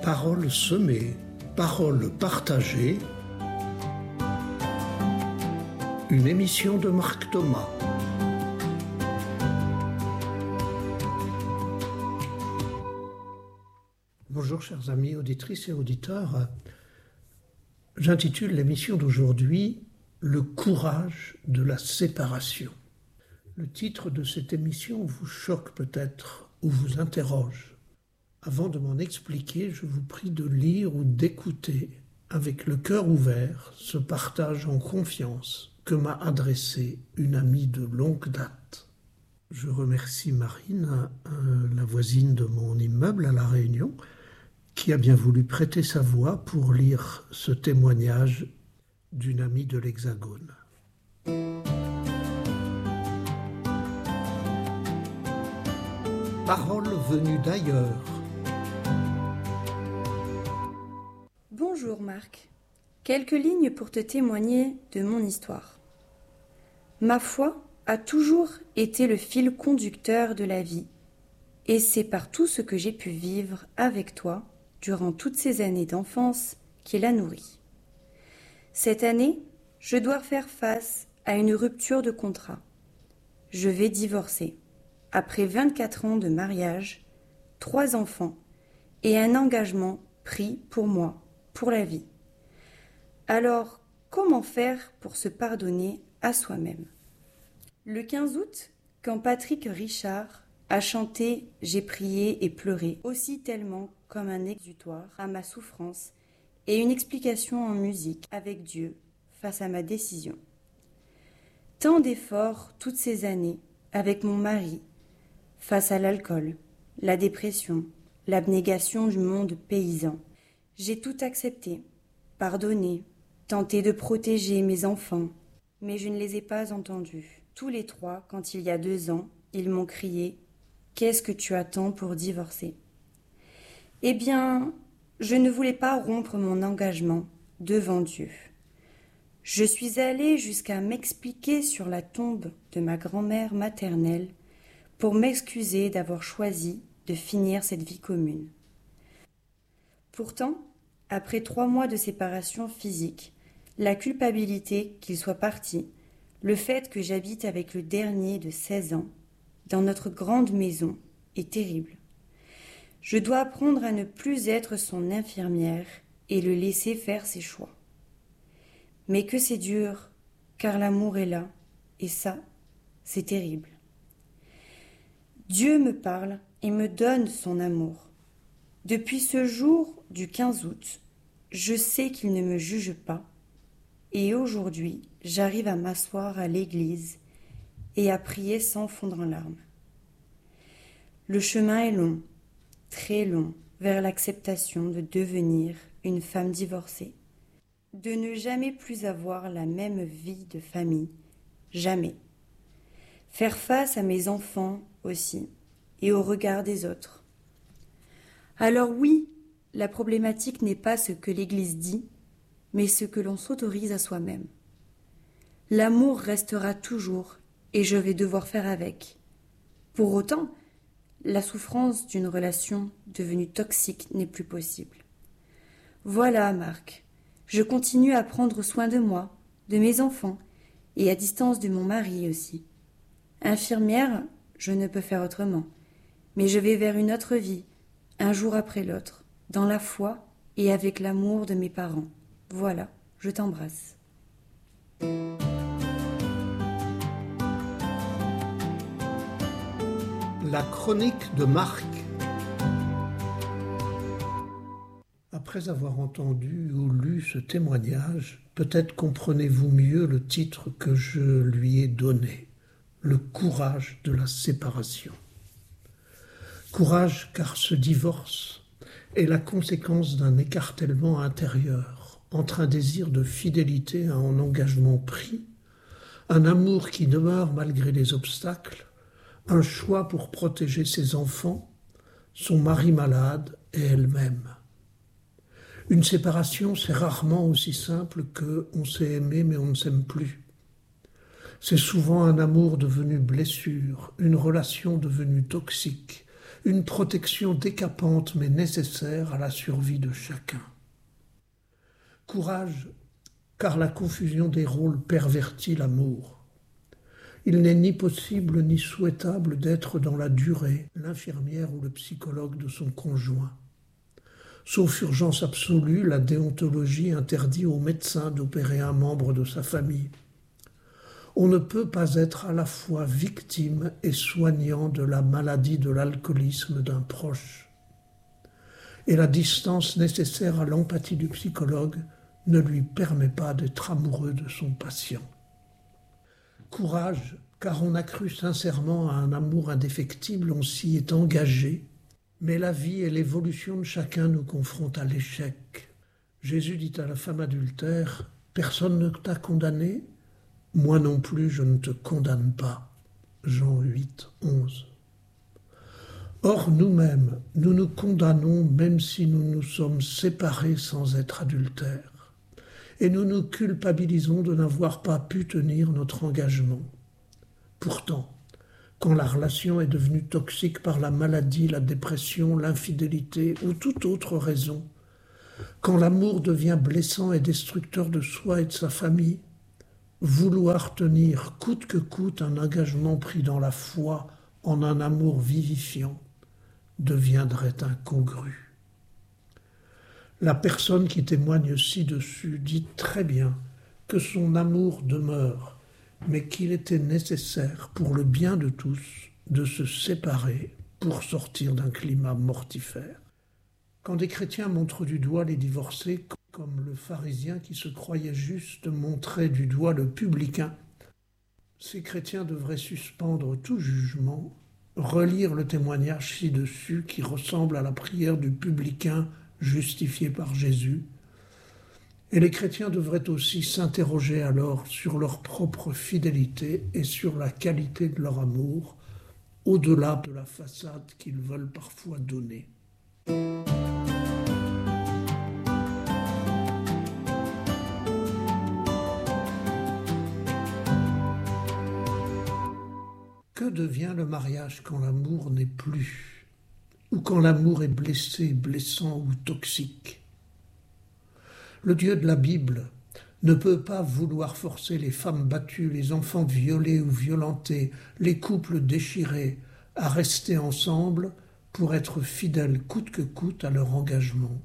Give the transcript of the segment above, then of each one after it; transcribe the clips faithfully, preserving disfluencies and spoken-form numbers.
Paroles semées, paroles partagées. Une émission de Marc Thomas. Bonjour chers amis auditrices et auditeurs. J'intitule l'émission d'aujourd'hui « Le courage de la séparation ». Le titre de cette émission vous choque peut-être ou vous interroge. Avant de m'en expliquer, je vous prie de lire ou d'écouter avec le cœur ouvert ce partage en confiance que m'a adressé une amie de longue date. Je remercie Marine, euh, la voisine de mon immeuble à La Réunion, qui a bien voulu prêter sa voix pour lire ce témoignage d'une amie de l'Hexagone. Paroles venues d'ailleurs. Bonjour Marc, quelques lignes pour te témoigner de mon histoire. Ma foi a toujours été le fil conducteur de la vie, et c'est par tout ce que j'ai pu vivre avec toi durant toutes ces années d'enfance qui la nourrit. Cette année, je dois faire face à une rupture de contrat. Je vais divorcer, après vingt-quatre ans de mariage, trois enfants et un engagement pris pour moi, pour la vie. Alors, comment faire pour se pardonner à soi-même ? Le quinze août, quand Patrick Richard a chanté « J'ai prié et pleuré » aussi tellement comme un exutoire à ma souffrance et une explication en musique avec Dieu face à ma décision. Tant d'efforts toutes ces années avec mon mari face à l'alcool, la dépression, l'abnégation du monde paysan. J'ai tout accepté, pardonné, tenté de protéger mes enfants, mais je ne les ai pas entendus. Tous les trois, quand il y a deux ans, ils m'ont crié « Qu'est-ce que tu attends pour divorcer ?» Eh bien, je ne voulais pas rompre mon engagement devant Dieu. Je suis allée jusqu'à m'expliquer sur la tombe de ma grand-mère maternelle pour m'excuser d'avoir choisi de finir cette vie commune. Pourtant, après trois mois de séparation physique, la culpabilité qu'il soit parti, le fait que j'habite avec le dernier de seize ans, dans notre grande maison, est terrible. Je dois apprendre à ne plus être son infirmière et le laisser faire ses choix. Mais que c'est dur, car l'amour est là, et ça, c'est terrible. Dieu me parle et me donne son amour. Depuis ce jour du quinze août, je sais qu'il ne me juge pas, et aujourd'hui, j'arrive à m'asseoir à l'église et à prier sans fondre en larmes. Le chemin est long, très long, vers l'acceptation de devenir une femme divorcée, de ne jamais plus avoir la même vie de famille, jamais. Faire face à mes enfants aussi, et au regard des autres. Alors oui, la problématique n'est pas ce que l'Église dit, mais ce que l'on s'autorise à soi-même. L'amour restera toujours, et je vais devoir faire avec. Pour autant, la souffrance d'une relation devenue toxique n'est plus possible. Voilà, Marc, je continue à prendre soin de moi, de mes enfants, et à distance de mon mari aussi. Infirmière, je ne peux faire autrement, mais je vais vers une autre vie, un jour après l'autre, dans la foi et avec l'amour de mes parents. Voilà, je t'embrasse. La chronique de Marc. Après avoir entendu ou lu ce témoignage, peut-être comprenez-vous mieux le titre que je lui ai donné. Le courage de la séparation. Courage car ce divorce est la conséquence d'un écartèlement intérieur entre un désir de fidélité à un engagement pris, un amour qui demeure malgré les obstacles, un choix pour protéger ses enfants, son mari malade et elle-même. Une séparation, c'est rarement aussi simple que on s'est aimé mais on ne s'aime plus. C'est souvent un amour devenu blessure, une relation devenue toxique, une protection décapante mais nécessaire à la survie de chacun. Courage, car la confusion des rôles pervertit l'amour. Il n'est ni possible ni souhaitable d'être dans la durée l'infirmière ou le psychologue de son conjoint. Sauf urgence absolue, la déontologie interdit au médecin d'opérer un membre de sa famille. On ne peut pas être à la fois victime et soignant de la maladie de l'alcoolisme d'un proche. Et la distance nécessaire à l'empathie du psychologue ne lui permet pas d'être amoureux de son patient. Courage, car on a cru sincèrement à un amour indéfectible, on s'y est engagé, mais la vie et l'évolution de chacun nous confrontent à l'échec. Jésus dit à la femme adultère, « Personne ne t'a condamné ? Moi non plus, je ne te condamne pas. » Jean huit, onze. Or, nous-mêmes, nous nous condamnons même si nous nous sommes séparés sans être adultères. Et nous nous culpabilisons de n'avoir pas pu tenir notre engagement. Pourtant, quand la relation est devenue toxique par la maladie, la dépression, l'infidélité ou toute autre raison, quand l'amour devient blessant et destructeur de soi et de sa famille, vouloir tenir coûte que coûte un engagement pris dans la foi en un amour vivifiant deviendrait incongru. La personne qui témoigne ci-dessus dit très bien que son amour demeure, mais qu'il était nécessaire pour le bien de tous de se séparer pour sortir d'un climat mortifère. Quand des chrétiens montrent du doigt les divorcés, comme le pharisien qui se croyait juste montrait du doigt le publicain, ces chrétiens devraient suspendre tout jugement, relire le témoignage ci-dessus qui ressemble à la prière du publicain justifié par Jésus, et les chrétiens devraient aussi s'interroger alors sur leur propre fidélité et sur la qualité de leur amour, au-delà de la façade qu'ils veulent parfois donner. Que devient le mariage quand l'amour n'est plus ? Ou quand l'amour est blessé, blessant ou toxique. Le Dieu de la Bible ne peut pas vouloir forcer les femmes battues, les enfants violés ou violentés, les couples déchirés à rester ensemble pour être fidèles coûte que coûte à leur engagement.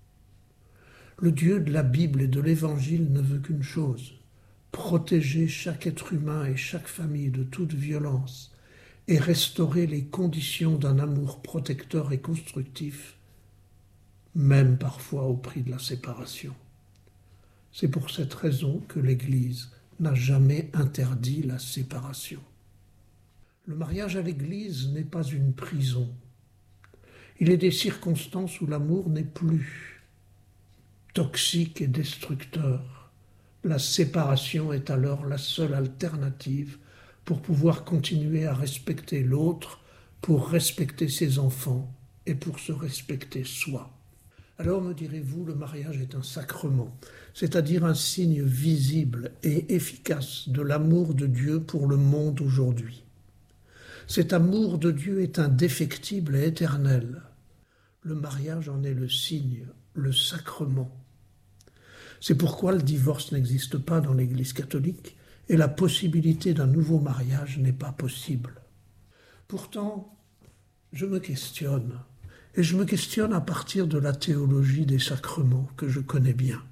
Le Dieu de la Bible et de l'Évangile ne veut qu'une chose, protéger chaque être humain et chaque famille de toute violence, et restaurer les conditions d'un amour protecteur et constructif, même parfois au prix de la séparation. C'est pour cette raison que l'Église n'a jamais interdit la séparation. Le mariage à l'Église n'est pas une prison. Il est des circonstances où l'amour n'est plus toxique et destructeur. La séparation est alors la seule alternative pour pouvoir continuer à respecter l'autre, pour respecter ses enfants et pour se respecter soi. Alors me direz-vous, le mariage est un sacrement, c'est-à-dire un signe visible et efficace de l'amour de Dieu pour le monde aujourd'hui. Cet amour de Dieu est indéfectible et éternel. Le mariage en est le signe, le sacrement. C'est pourquoi le divorce n'existe pas dans l'Église catholique, et la possibilité d'un nouveau mariage n'est pas possible. Pourtant, je me questionne, et je me questionne à partir de la théologie des sacrements que je connais bien.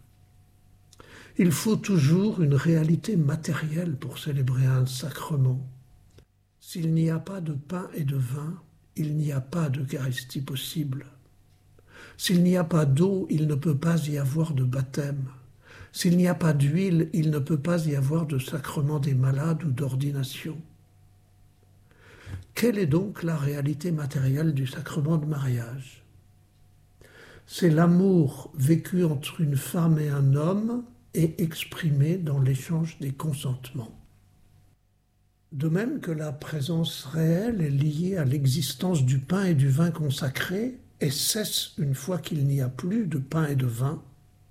Il faut toujours une réalité matérielle pour célébrer un sacrement. S'il n'y a pas de pain et de vin, il n'y a pas d'Eucharistie possible. S'il n'y a pas d'eau, il ne peut pas y avoir de baptême. S'il n'y a pas d'huile, il ne peut pas y avoir de sacrement des malades ou d'ordination. Quelle est donc la réalité matérielle du sacrement de mariage ? C'est l'amour vécu entre une femme et un homme et exprimé dans l'échange des consentements. De même que la présence réelle est liée à l'existence du pain et du vin consacrés et cesse une fois qu'il n'y a plus de pain et de vin,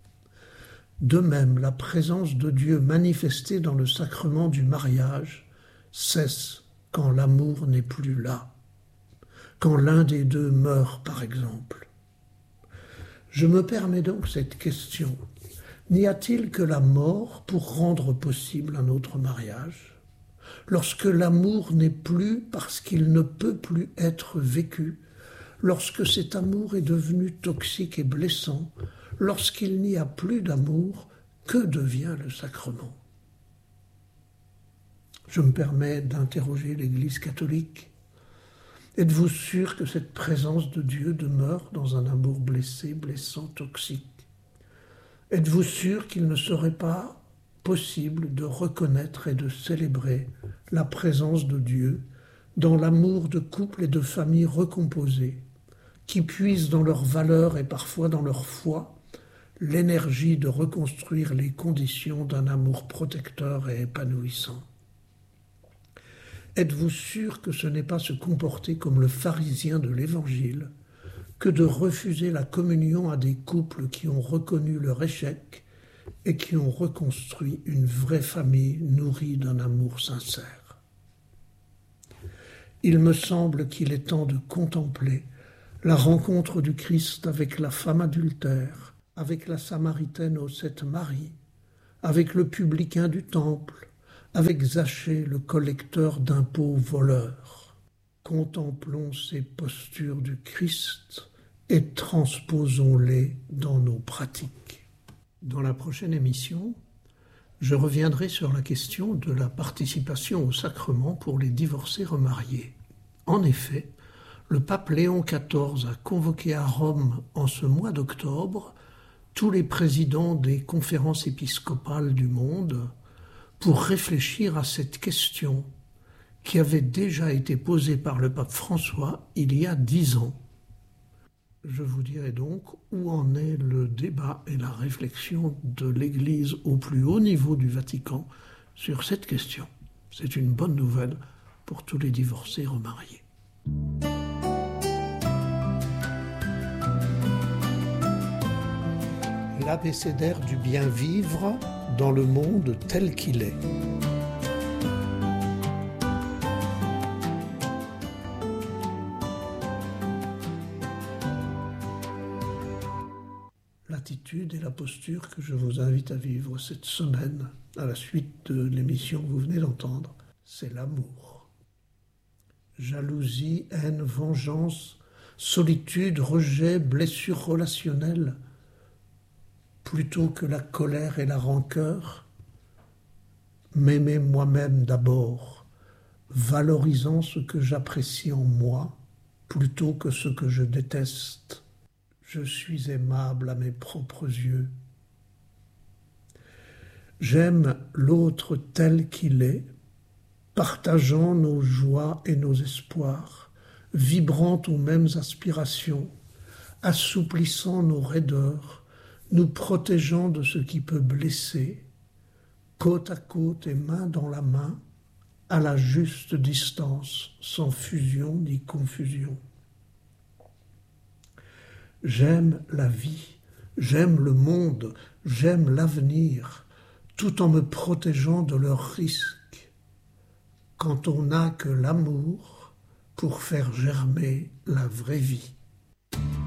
de même, la présence de Dieu manifestée dans le sacrement du mariage cesse quand l'amour n'est plus là. quand l'un des deux meurt par exemple. Je me permets donc cette question. N'y a-t-il que la mort pour rendre possible un autre mariage ? Lorsque l'amour n'est plus parce qu'il ne peut plus être vécu, lorsque cet amour est devenu toxique et blessant, lorsqu'il n'y a plus d'amour, que devient le sacrement ? Je me permets d'interroger l'Église catholique. Êtes-vous sûr que cette présence de Dieu demeure dans un amour blessé, blessant, toxique ? Êtes-vous sûr qu'il ne serait pas possible de reconnaître et de célébrer la présence de Dieu dans l'amour de couples et de familles recomposées, qui puisent dans leurs valeurs et parfois dans leur foi l'énergie de reconstruire les conditions d'un amour protecteur et épanouissant ? Êtes-vous sûr que ce n'est pas se comporter comme le pharisien de l'Évangile que de refuser la communion à des couples qui ont reconnu leur échec et qui ont reconstruit une vraie famille nourrie d'un amour sincère ? Il me semble qu'il est temps de contempler la rencontre du Christ avec la femme adultère, avec la Samaritaine aux sept maris, avec le publicain du temple, avec Zachée, le collecteur d'impôts voleur. Contemplons ces postures du Christ et transposons-les dans nos pratiques. Dans la prochaine émission, je reviendrai sur la question de la participation au sacrement pour les divorcés remariés. En effet, le pape Léon quatorze a convoqué à Rome en ce mois d'octobre tous les présidents des conférences épiscopales du monde pour réfléchir à cette question qui avait déjà été posée par le pape François il y a dix ans. Je vous dirai donc où en est le débat et la réflexion de l'Église au plus haut niveau du Vatican sur cette question. C'est une bonne nouvelle pour tous les divorcés remariés. L'abécédaire du bien vivre dans le monde tel qu'il est. L'attitude et la posture que je vous invite à vivre cette semaine, à la suite de l'émission que vous venez d'entendre, c'est l'amour. Jalousie, haine, vengeance, solitude, rejet, blessure relationnelle, plutôt que la colère et la rancœur, m'aimer moi-même d'abord, valorisant ce que j'apprécie en moi, plutôt que ce que je déteste. Je suis aimable à mes propres yeux. J'aime l'autre tel qu'il est, partageant nos joies et nos espoirs, vibrant aux mêmes aspirations, assouplissant nos raideurs, nous protégeant de ce qui peut blesser, côte à côte et main dans la main, à la juste distance, sans fusion ni confusion. J'aime la vie, j'aime le monde, j'aime l'avenir, tout en me protégeant de leurs risques, quand on n'a que l'amour pour faire germer la vraie vie.